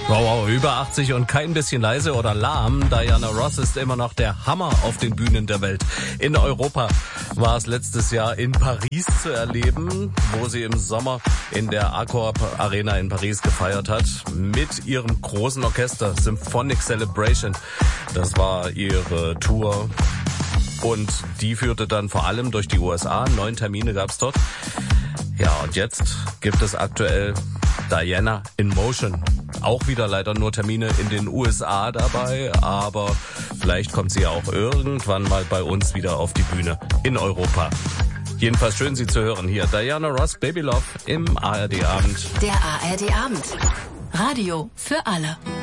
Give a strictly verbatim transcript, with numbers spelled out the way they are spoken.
Wow, wow, über achtzig und kein bisschen leise oder lahm. Diana Ross ist immer noch der Hammer auf den Bühnen der Welt. In Europa war es letztes Jahr in Paris zu erleben, wo sie im Sommer in der Accor Arena in Paris gefeiert hat. Mit ihrem großen Orchester Symphonic Celebration. Das war ihre Tour. Und die führte dann vor allem durch die U S A. Neun Termine gab's dort. Ja, und jetzt gibt es aktuell Diana in Motion. Auch wieder leider nur Termine in den U S A dabei, aber vielleicht kommt sie ja auch irgendwann mal bei uns wieder auf die Bühne in Europa. Jedenfalls schön, Sie zu hören hier. Diana Ross, Baby Love im A R D Abend. Der A R D Abend. Radio für alle.